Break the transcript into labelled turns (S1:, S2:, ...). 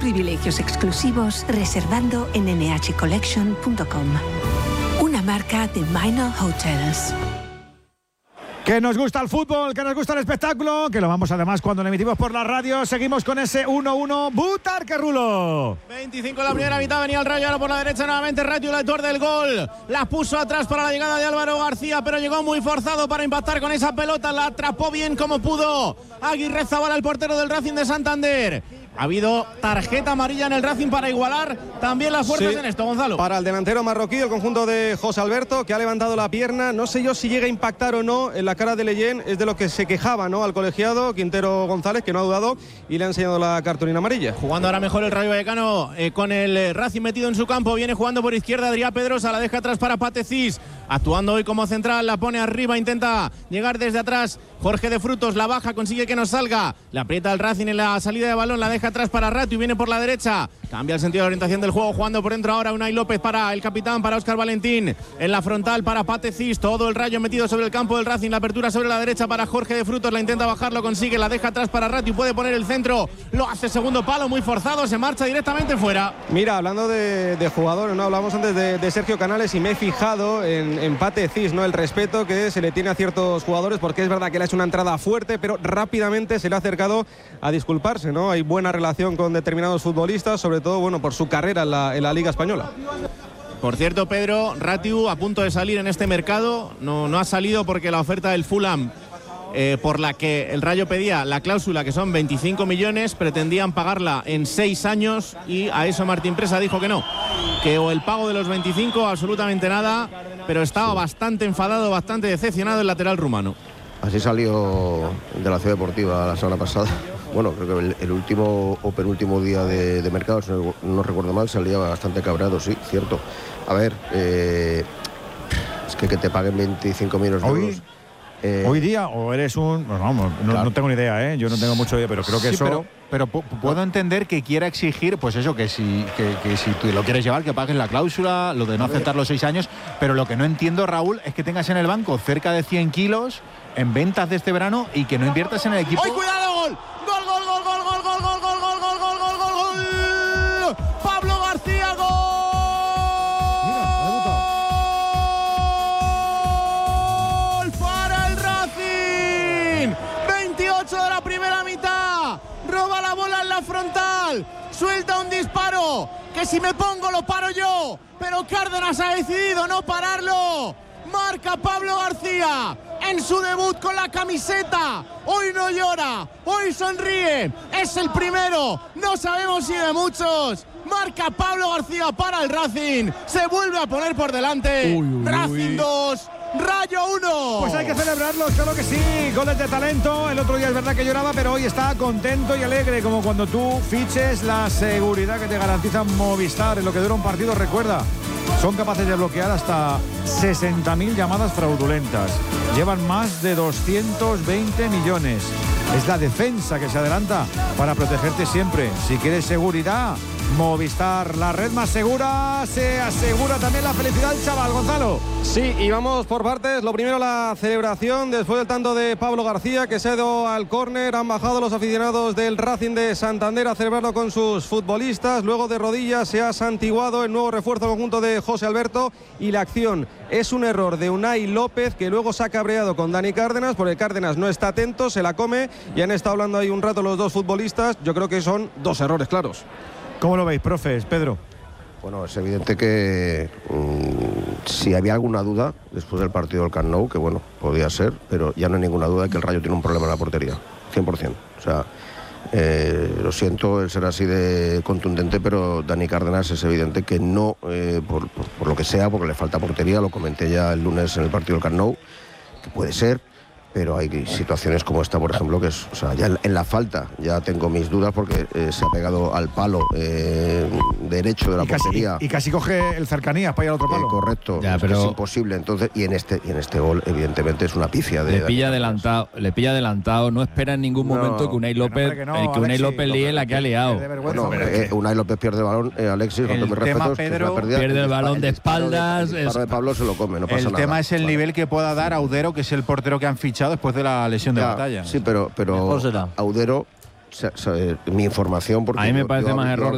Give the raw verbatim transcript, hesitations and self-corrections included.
S1: privilegios exclusivos reservando en ene hache collection punto com. Una marca de Minor Hotels.
S2: Que nos gusta el fútbol, que nos gusta el espectáculo, que lo vamos además cuando lo emitimos por la radio. Seguimos con ese uno uno. Butarque Rulo.
S3: veinticinco la primera mitad, venía el Rayo ahora por la derecha nuevamente. Rayo, el autor del gol. La puso atrás para la llegada de Álvaro García, pero llegó muy forzado para impactar con esa pelota. La atrapó bien como pudo Aguirre Zabala, el portero del Racing de Santander. Ha habido tarjeta amarilla en el Racing para igualar también las fuerzas sí, en esto, Gonzalo.
S4: Para el delantero marroquí, el conjunto de José Alberto, que ha levantado la pierna. No sé yo si llega a impactar o no en la cara de Leyen. Es de lo que se quejaba, ¿no?, al colegiado Quintero González, que no ha dudado y le ha enseñado la cartulina amarilla.
S3: Jugando ahora mejor el Rayo Vallecano eh, con el eh, Racing metido en su campo. Viene jugando por izquierda Adrián Pedrosa, la deja atrás para Patecís. Actuando hoy como central, la pone arriba, intenta llegar desde atrás. Jorge de Frutos la baja, consigue que no salga. La aprieta el Racing en la salida de balón, la deja atrás para Rato y viene por la derecha. Cambia el sentido de orientación del juego, jugando por dentro ahora Unai López para el capitán, para Óscar Valentín. En la frontal para Patecís, todo el Rayo metido sobre el campo del Racing. La apertura sobre la derecha para Jorge de Frutos, la intenta bajar, lo consigue, la deja atrás para Rato y puede poner el centro. Lo hace segundo palo, muy forzado, se marcha directamente fuera.
S4: Mira, hablando de, de jugadores, ¿no? Hablamos antes de, de Sergio Canales y me he fijado en, en Patecís, ¿no? El respeto que se le tiene a ciertos jugadores, porque es verdad que le ha hecho una entrada fuerte, pero rápidamente se le ha acercado a disculparse, ¿no? Hay buena relación con determinados futbolistas, sobre todo, bueno, por su carrera en la, en la Liga Española.
S3: Por cierto, Pedro, Ratiu a punto de salir en este mercado, no, no ha salido porque la oferta del Fulham, eh, por la que el Rayo pedía la cláusula, que son veinticinco millones, pretendían pagarla en seis años y a eso Martín Presa dijo que no, que o el pago de los veinticinco, absolutamente nada, pero estaba bastante enfadado, bastante decepcionado el lateral rumano.
S5: Así salió de la Ciudad Deportiva la semana pasada. Bueno, creo que el, el último o penúltimo día de, de mercado, si no, no recuerdo mal, salía bastante cabreado, sí, cierto. A ver, eh, es que que te paguen veinticinco millones de euros.
S2: Eh, ¿Hoy día o eres un...? Bueno, vamos, no, claro. no tengo ni idea, ¿eh? Yo no tengo mucho idea, pero creo que sí, eso...
S6: Pero, pero puedo entender que quiera exigir, pues eso, que si, que, que si tú lo quieres llevar, que pagues la cláusula, lo de no aceptar los seis años, pero lo que no entiendo, Raúl, es que tengas en el banco cerca de cien kilos en ventas de este verano y que no inviertas en el equipo.
S3: ¡Ay, cuidado, gol! ¡Gol, gol, gol, gol, gol, gol, gol, gol, gol, gol, gol, gol, gol, gol! ¡Pablo García, gol! ¡Gol para el Racing! veintiocho de la primera mitad. Roba la bola en la frontal. Suelta un disparo que si me pongo lo paro yo. Pero Cárdenas ha decidido no pararlo. Marca Pablo García en su debut con la camiseta. Hoy no llora, hoy sonríe. Es el primero, no sabemos si de muchos. Marca Pablo García para el Racing. Se vuelve a poner por delante. Uy, uy, Racing dos, Rayo uno.
S2: Pues hay que celebrarlo, claro que sí. Goles de talento. El otro día es verdad que lloraba, pero hoy está contento y alegre, como cuando tú fiches la seguridad que te garantiza Movistar en lo que dura un partido. Recuerda, son capaces de bloquear hasta sesenta mil llamadas fraudulentas. Llevan más de doscientos veinte millones. Es la defensa que se adelanta para protegerte siempre. Si quieres seguridad, Movistar, la red más segura. Se asegura también la felicidad del chaval, Gonzalo.
S4: Sí, y vamos por partes. Lo primero, la celebración después del tanto de Pablo García, que se ha ido al córner. Han bajado los aficionados del Racing de Santander a celebrarlo con sus futbolistas. Luego de rodillas se ha santiguado el nuevo refuerzo conjunto de José Alberto. Y la acción es un error de Unai López, que luego se ha cabreado con Dani Cárdenas, porque Cárdenas no está atento, se la come y han estado hablando ahí un rato los dos futbolistas. Yo creo que son dos errores claros.
S2: ¿Cómo lo veis, profes? Pedro.
S5: Bueno, es evidente que mmm, si había alguna duda después del partido del Camp Nou, que bueno, podía ser, pero ya no hay ninguna duda de que el Rayo tiene un problema en la portería, cien por ciento. O sea, eh, lo siento el ser así de contundente, pero Dani Cárdenas es evidente que no, eh, por, por, por lo que sea, porque le falta portería, lo comenté ya el lunes en el partido del Camp Nou, que puede ser, pero hay situaciones como esta, por ejemplo, que es, o sea, ya en, en la falta ya tengo mis dudas porque eh, se ha pegado al palo eh, derecho de la
S2: y casi,
S5: portería.
S2: Y, y casi coge el cercanías para ir al otro palo.
S5: Eh, correcto,
S7: ya,
S5: es,
S7: pero...
S5: que es imposible. Entonces, y en este y en este gol, evidentemente, es una pifia. De,
S7: le pilla adelantado, le pilla adelantado. No espera en ningún momento no, que Unai López, que, no, eh, que Unai López líe la que ha liado.
S5: Bueno, eh, Unai López pierde el balón, eh, Alexis, con todos mis respetos,
S6: Pedro,
S5: pérdida,
S7: pierde el balón de espaldas.
S5: El disparo de Pablo se lo come, no pasa nada.
S6: El tema es el
S5: vale.
S6: nivel que pueda dar Audero, que es el portero que han fichado después de la lesión de
S5: ya,
S6: batalla.
S5: Sí, pero, pero Audero, o sea, o sea, mi información, porque
S7: a mí me
S5: yo,
S7: parece
S5: yo,
S7: más
S5: yo,
S7: error